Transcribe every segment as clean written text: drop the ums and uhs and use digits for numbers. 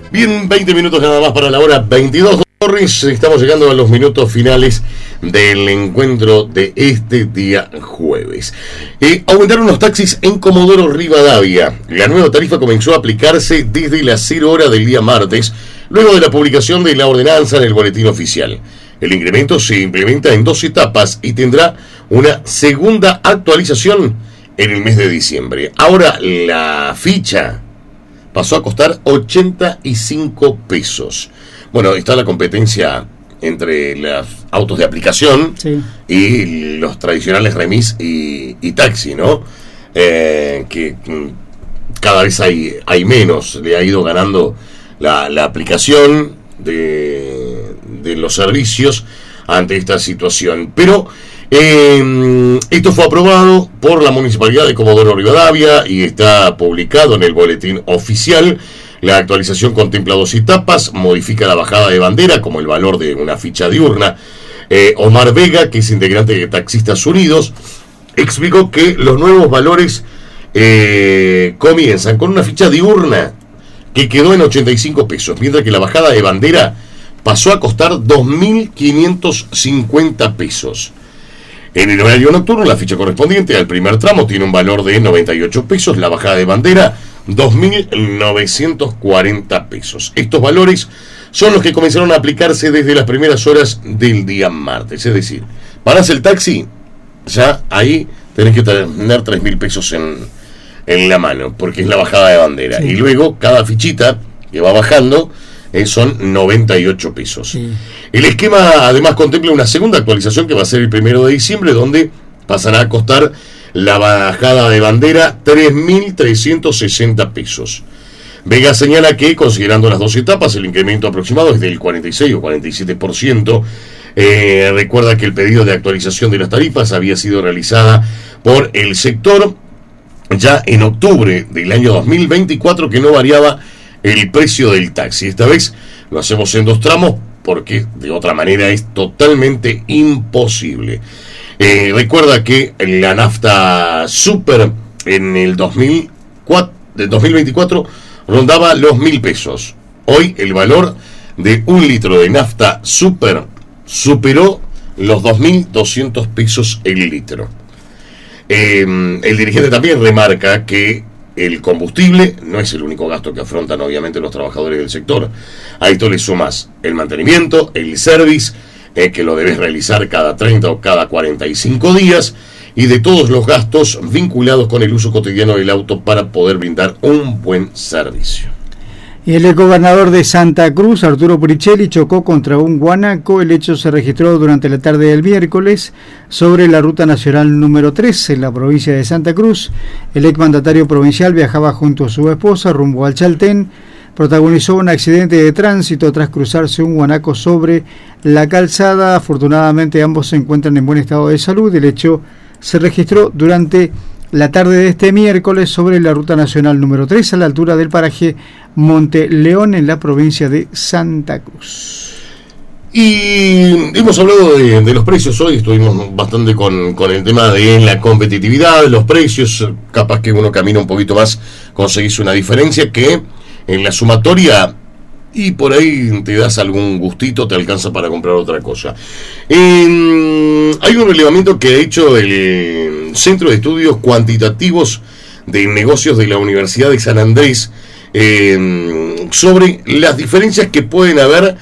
Bien, 20 minutos nada más para la hora 22. Torres, estamos llegando a los minutos finales del encuentro de este día jueves. Aumentaron los taxis en Comodoro Rivadavia. La nueva tarifa comenzó a aplicarse desde las 0 horas del día martes, luego de la publicación de la ordenanza en el boletín oficial. El incremento se implementa en 2 etapas y tendrá una segunda actualización en el mes de diciembre. Ahora la ficha pasó a costar 85 pesos. Bueno, está la competencia entre los autos de aplicación, sí, y los tradicionales remis y taxi, ¿no? Que cada vez hay menos. Le ha ido ganando la aplicación de los servicios ante esta situación. Pero esto fue aprobado por la Municipalidad de Comodoro Rivadavia y está publicado en el boletín oficial. La actualización contempla 2 etapas, modifica la bajada de bandera como el valor de una ficha diurna. Omar Vega, que es integrante de Taxistas Unidos, explicó que los nuevos valores comienzan con una ficha diurna que quedó en 85 pesos, mientras que la bajada de bandera pasó a costar 2.550 pesos. En el horario nocturno, la ficha correspondiente al primer tramo tiene un valor de 98 pesos, la bajada de bandera 2.940 pesos. Estos valores son los que comenzaron a aplicarse desde las primeras horas del día martes. Es decir, parás el taxi, ya ahí tenés que tener 3.000 pesos en la mano, porque es la bajada de bandera. Sí. Y luego, cada fichita que va bajando son 98 pesos. Sí. El esquema además contempla una segunda actualización que va a ser el 1 de diciembre, donde pasará a costar la bajada de bandera 3.360 pesos. Vega señala que, considerando las 2 etapas, el incremento aproximado es del 46 o 47%. Recuerda que el pedido de actualización de las tarifas había sido realizada por el sector ya en octubre del año 2024, que no variaba el precio del taxi. Esta vez lo hacemos en 2 tramos porque de otra manera es totalmente imposible. Recuerda que la nafta super en el 2024 rondaba los 1.000 pesos. Hoy el valor de 1 litro de nafta super superó los 2.200 pesos el litro. El dirigente también remarca que el combustible no es el único gasto que afrontan obviamente los trabajadores del sector. A esto le sumas el mantenimiento, el service, que lo debes realizar cada 30 o cada 45 días, y de todos los gastos vinculados con el uso cotidiano del auto para poder brindar un buen servicio. Y el exgobernador de Santa Cruz, Arturo Puricelli, chocó contra un guanaco. El hecho se registró durante la tarde del miércoles sobre la ruta nacional número 3 en la provincia de Santa Cruz. El exmandatario provincial viajaba junto a su esposa rumbo al Chaltén. Protagonizó un accidente de tránsito tras cruzarse un guanaco sobre la calzada. Afortunadamente ambos se encuentran en buen estado de salud. El hecho se registró durante la tarde de este miércoles sobre la ruta nacional número 3 a la altura del paraje Monte León en la provincia de Santa Cruz. Y hemos hablado de los precios hoy, estuvimos bastante con el tema de la competitividad, los precios. Capaz que uno camina un poquito más, conseguís una diferencia que en la sumatoria, y por ahí te das algún gustito, te alcanza para comprar otra cosa. Hay un relevamiento que ha hecho el Centro de Estudios Cuantitativos de Negocios de la Universidad de San Andrés sobre las diferencias que pueden haber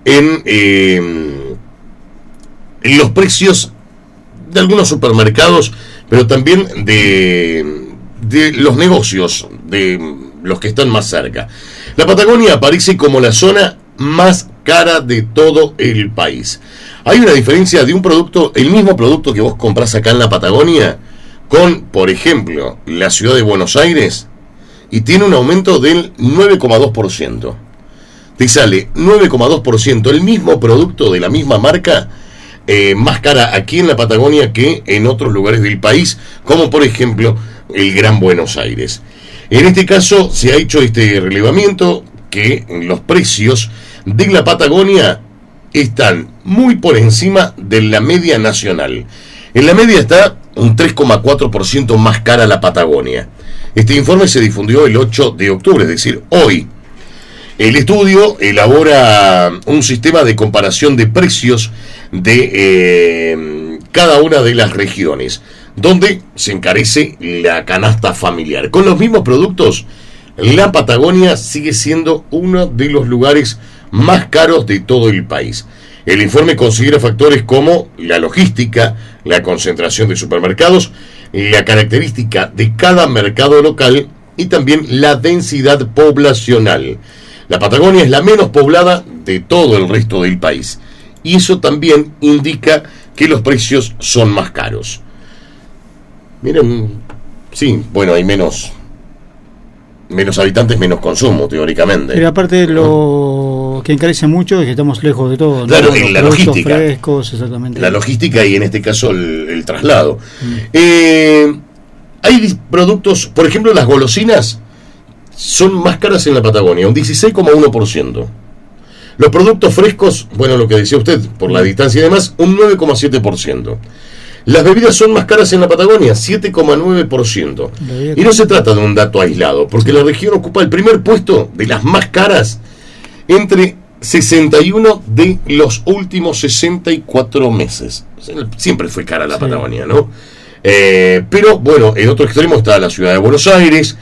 en los precios de algunos supermercados, pero también de los negocios, de los que están más cerca. La Patagonia aparece como la zona más cara de todo el país. Hay una diferencia de un producto, el mismo producto que vos comprás acá en la Patagonia, con, por ejemplo, la ciudad de Buenos Aires, y tiene un aumento del 9,2%. Te sale 9,2% el mismo producto de la misma marca, más cara aquí en la Patagonia que en otros lugares del país, como por ejemplo el Gran Buenos Aires. En este caso se ha hecho este relevamiento que los precios de la Patagonia están muy por encima de la media nacional. En la media está un 3,4% más cara la Patagonia. Este informe se difundió el 8 de octubre, es decir, hoy. El estudio elabora un sistema de comparación de precios de cada una de las regiones, donde se encarece la canasta familiar. Con los mismos productos, la Patagonia sigue siendo uno de los lugares más caros de todo el país. El informe considera factores como la logística, la concentración de supermercados, la característica de cada mercado local y también la densidad poblacional. La Patagonia es la menos poblada de todo el resto del país, y eso también indica que los precios son más caros. Miren, sí, bueno, hay menos habitantes, menos consumo, teóricamente. Pero aparte lo que encarece mucho es que estamos lejos de todo, ¿no? Claro, la logística. Frescos, exactamente. La logística y en este caso el traslado. Hay productos, por ejemplo, las golosinas son más caras en la Patagonia, un 16,1%. Los productos frescos, bueno, lo que decía usted, por la distancia y demás, un 9,7%. Las bebidas son más caras en la Patagonia, 7,9%. Y no se trata de un dato aislado, porque la región ocupa el primer puesto de las más caras entre 61 de los últimos 64 meses. Siempre fue cara la Patagonia, ¿no? Pero bueno, en otro extremo está la ciudad de Buenos Aires,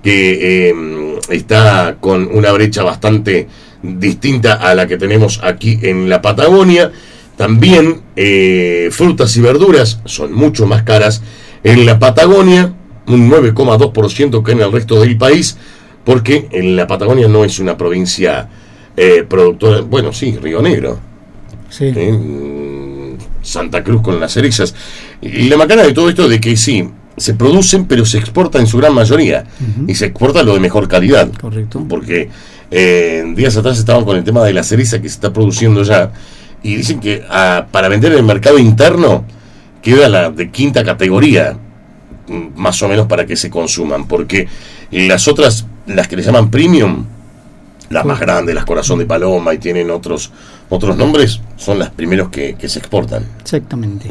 que está con una brecha bastante distinta a la que tenemos aquí en la Patagonia. También frutas y verduras son mucho más caras en la Patagonia, un 9,2% que en el resto del país, porque en la Patagonia no es una provincia productora. Bueno, sí, Río Negro, sí. Santa Cruz con las cerezas. Y la macana de todo esto de que sí, se producen, pero se exporta en su gran mayoría. Y se exporta lo de mejor calidad. Correcto. Porque días atrás estaban con el tema de la cereza que se está produciendo ya. Y dicen que para vender en el mercado interno queda la de quinta categoría, más o menos, para que se consuman. Porque las otras, las que le llaman premium, las más grandes, las corazón de paloma y tienen otros nombres, son las primeros que se exportan. Exactamente.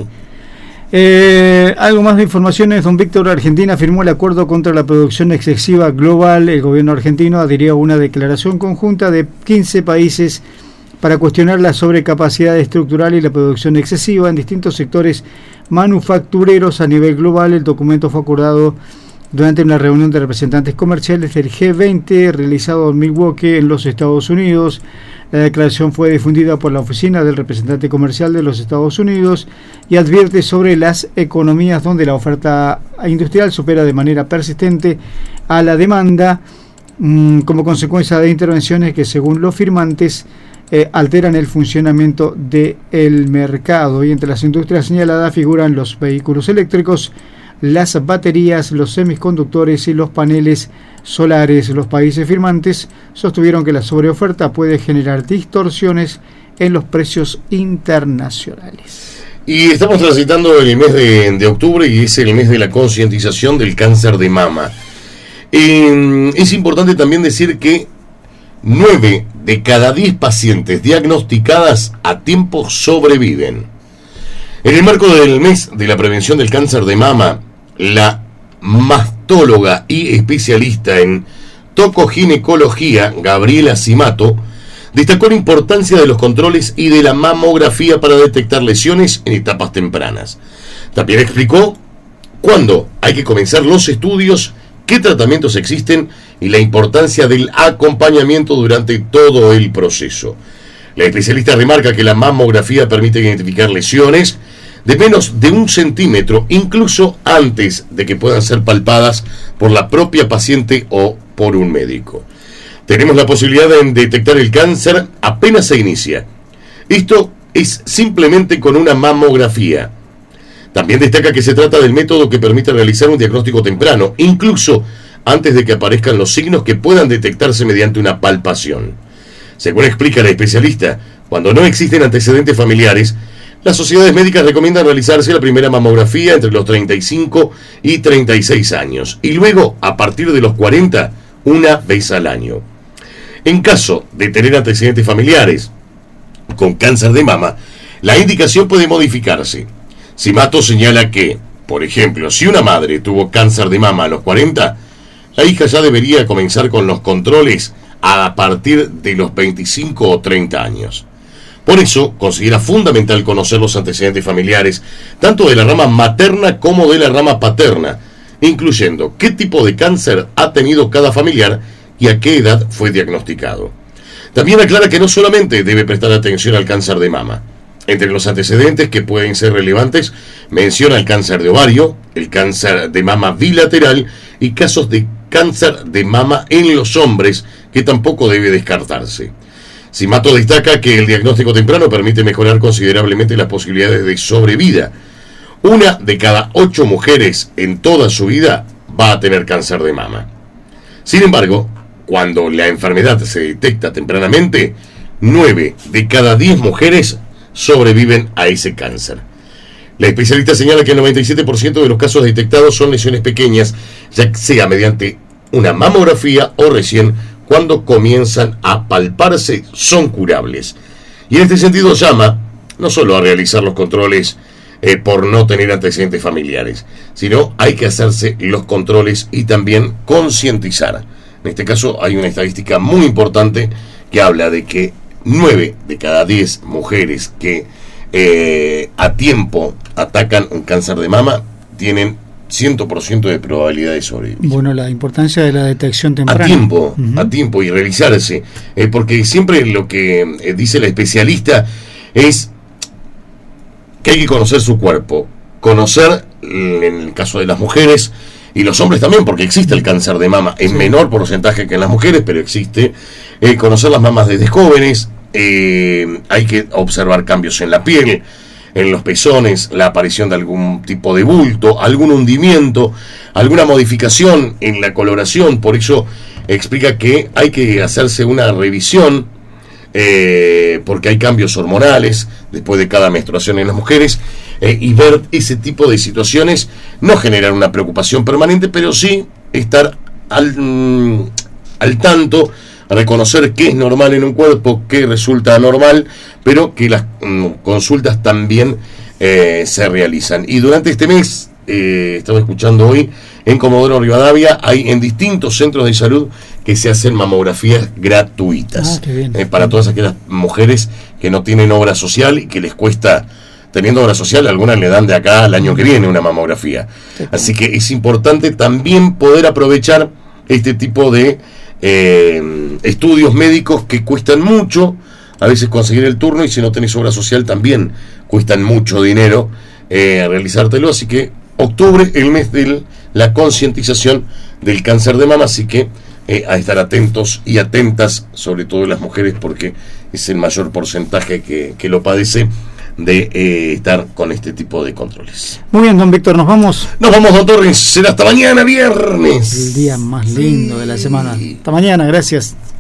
Algo más de informaciones. Don Víctor, Argentina firmó el acuerdo contra la producción excesiva global. El gobierno argentino adhirió a una declaración conjunta de 15 países para cuestionar la sobrecapacidad estructural y la producción excesiva en distintos sectores manufactureros a nivel global. El documento fue acordado durante una reunión de representantes comerciales del G20 realizado en Milwaukee, en los Estados Unidos. La declaración fue difundida por la Oficina del Representante Comercial de los Estados Unidos y advierte sobre las economías donde la oferta industrial supera de manera persistente a la demanda, como consecuencia de intervenciones que, según los firmantes, alteran el funcionamiento del mercado. Y entre las industrias señaladas figuran los vehículos eléctricos, las baterías, los semiconductores y los paneles solares. Los países firmantes sostuvieron que la sobreoferta puede generar distorsiones en los precios internacionales. Y estamos transitando el mes de octubre y es el mes de la concientización del cáncer de mama. Es importante también decir que 9 de cada 10 pacientes diagnosticadas a tiempo sobreviven. En el marco del mes de la prevención del cáncer de mama, la mastóloga y especialista en tocoginecología, Gabriela Simato, destacó la importancia de los controles y de la mamografía para detectar lesiones en etapas tempranas. También explicó cuándo hay que comenzar los estudios, qué tratamientos existen y la importancia del acompañamiento durante todo el proceso. La especialista remarca que la mamografía permite identificar lesiones de menos de 1 centímetro, incluso antes de que puedan ser palpadas por la propia paciente o por un médico. Tenemos la posibilidad de detectar el cáncer apenas se inicia. Esto es simplemente con una mamografía. También destaca que se trata del método que permite realizar un diagnóstico temprano, incluso antes de que aparezcan los signos que puedan detectarse mediante una palpación. Según explica la especialista, cuando no existen antecedentes familiares, las sociedades médicas recomiendan realizarse la primera mamografía entre los 35 y 36 años, y luego, a partir de los 40, una vez al año. En caso de tener antecedentes familiares con cáncer de mama, la indicación puede modificarse. Simato señala que, por ejemplo, si una madre tuvo cáncer de mama a los 40, la hija ya debería comenzar con los controles a partir de los 25 o 30 años. Por eso, considera fundamental conocer los antecedentes familiares, tanto de la rama materna como de la rama paterna, incluyendo qué tipo de cáncer ha tenido cada familiar y a qué edad fue diagnosticado. También aclara que no solamente debe prestar atención al cáncer de mama. Entre los antecedentes que pueden ser relevantes, menciona el cáncer de ovario, el cáncer de mama bilateral y casos de cáncer de mama en los hombres, que tampoco debe descartarse. Simato destaca que el diagnóstico temprano permite mejorar considerablemente las posibilidades de sobrevida. 1 de cada 8 mujeres en toda su vida va a tener cáncer de mama. Sin embargo, cuando la enfermedad se detecta tempranamente, 9 de cada 10 mujeres sobreviven a ese cáncer. La especialista señala que el 97% de los casos detectados son lesiones pequeñas, ya sea mediante una mamografía o recién cuando comienzan a palparse son curables. Y en este sentido llama no solo a realizar los controles por no tener antecedentes familiares, sino hay que hacerse los controles y también concientizar. En este caso hay una estadística muy importante que habla de que 9 de cada 10 mujeres que a tiempo atacan un cáncer de mama tienen 100% de probabilidad de sobrevivir. Bueno, la importancia de la detección temprana. A tiempo y revisarse, porque siempre lo que dice la especialista es que hay que conocer su cuerpo, conocer, en el caso de las mujeres y los hombres también, porque existe el cáncer de mama en menor porcentaje que en las mujeres, pero existe, conocer las mamas desde jóvenes, hay que observar cambios en la piel, en los pezones, la aparición de algún tipo de bulto, algún hundimiento, alguna modificación en la coloración. Por eso explica que hay que hacerse una revisión, porque hay cambios hormonales después de cada menstruación en las mujeres, y ver ese tipo de situaciones, no generar una preocupación permanente, pero sí estar al tanto, reconocer qué es normal en un cuerpo, qué resulta anormal, pero que las consultas también se realizan. Y durante este mes, estaba escuchando hoy, en Comodoro Rivadavia hay en distintos centros de salud que se hacen mamografías gratuitas, para todas aquellas mujeres que no tienen obra social y que les cuesta, teniendo obra social, algunas le dan de acá al año que viene una mamografía. Así que es importante también poder aprovechar este tipo de estudios médicos que cuestan mucho, a veces conseguir el turno, y si no tenés obra social también cuestan mucho dinero realizártelo. Así que octubre, el mes de la concientización del cáncer de mama, así que a estar atentos y atentas, sobre todo las mujeres, porque es el mayor porcentaje que lo padece, de estar con este tipo de controles. Muy bien, don Víctor, nos vamos. Nos vamos, don Torres, será hasta mañana, viernes. El día más lindo de la semana. Hasta mañana, gracias.